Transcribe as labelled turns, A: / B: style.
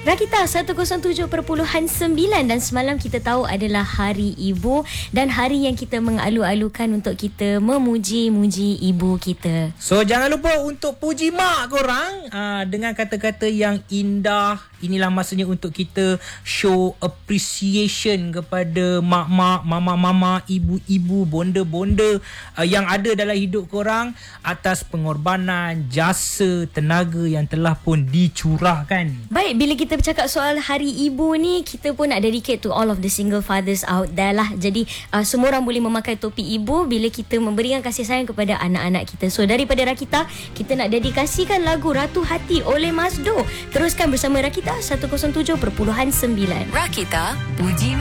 A: Rakita 107.9 dan semalam kita tahu adalah Hari Ibu dan hari yang kita mengalu-alukan untuk kita memuji-muji ibu kita.
B: So jangan lupa untuk puji mak korang dengan kata-kata yang indah. Inilah masanya untuk kita show appreciation kepada mak-mak, mama-mama, ibu-ibu, bonda-bonda yang ada dalam hidup korang atas pengorbanan, jasa, tenaga yang telah pun dicurahkan.
A: Baik, bila kita bercakap soal Hari Ibu ni, kita pun nak dedicate to all of the single fathers out there lah. Jadi semua orang boleh memakai topi ibu bila kita memberikan kasih sayang kepada anak-anak kita. So daripada Rakita, kita nak dedikasikan lagu Ratu Hati oleh Mas Do. Teruskan bersama Rakita 107.9.
C: Rakita, puji